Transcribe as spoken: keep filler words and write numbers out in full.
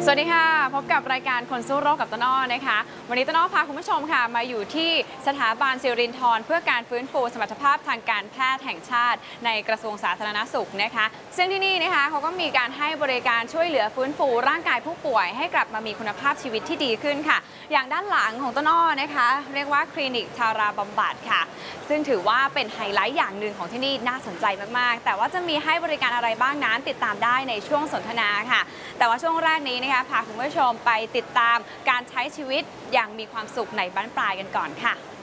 สวัสดีค่ะพบกับรายการคนสู้โรคกับต้นอ้อนะคะวันนี้ต้นอ้อพาคุณผู้ชมค่ะมาอยู่ที่สถาบันสิรินธรเพื่อการฟื้นฟูสมรรถภาพทางการแพทย์แห่งชาติในกระทรวงสาธารณสุขนะคะซึ่งที่นี่นะคะเขาก็มีการให้บริการช่วยเหลือฟื้นฟูร่างกายผู้ป่วยให้กลับมามีคุณภาพชีวิตที่ดีขึ้นค่ะอย่างด้านหลังของต้นอ้อนะคะเรียกว่าคลินิกทาราบำบัดค่ะซึ่งถือว่าเป็นไฮไลท์อย่างหนึ่งของที่นี่น่าสนใจมากๆแต่ว่าจะมีให้บริการอะไรบ้างนั้นติดตามได้ในช่วงสนทนาค่ะแต่ว่าช่วงแรกนี้นะคะพาคุณผู้ชมไปติดตามการใช้ชีวิตอย่างมีความสุขในบ้านปลายกันก่อนค่ะ